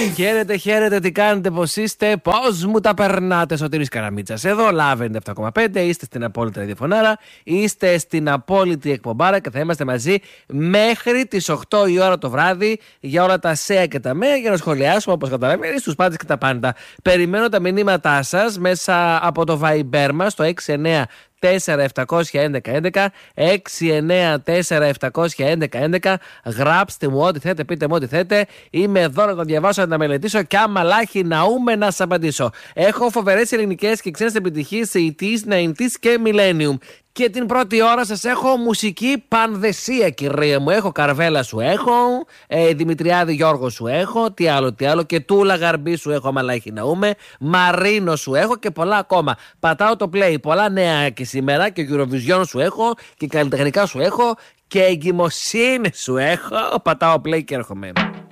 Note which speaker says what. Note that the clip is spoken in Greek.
Speaker 1: Χαίρετε, χαίρετε, τι κάνετε, πώς είστε, πώς μου τα περνάτε? Σωτήρης Καραμίτσας εδώ, Love 97,5. Είστε στην απόλυτη ραδιοφωνάρα, είστε στην απόλυτη εκπομπάρα και θα είμαστε μαζί μέχρι τις 8 η ώρα το βράδυ για όλα τα ΣΕΑ και τα ΜΕΑ για να σχολιάσουμε, όπως καταλαβαίνετε, στους πάντες και τα πάντα. Περιμένω τα μηνύματά σας μέσα από το Viber μας στο 69 4-711-11, 694-711-11. Γράψτε μου ό,τι θέτε, πείτε μου ό,τι θέτε. Είμαι εδώ να το διαβάσω, να τα μελετήσω και άμα λάχει ναούμε να σας απαντήσω. Έχω φοβερές ελληνικές και ξένες επιτυχίες σε 80s, 90s και Millennium. Και την πρώτη ώρα σας έχω μουσική πανδεσία, κυρία μου. Έχω Καρβέλα σου έχω, Δημητριάδη Γιώργο σου έχω, τι άλλο, και Τούλα Γαρμπή σου έχω, μαλάχι ναούμε, Μαρίνο σου έχω και πολλά ακόμα. Πατάω το play, πολλά νέα και σήμερα και Eurovision σου έχω και καλλιτεχνικά σου έχω και εγκυμοσύνη σου έχω. Πατάω play και έρχομαι.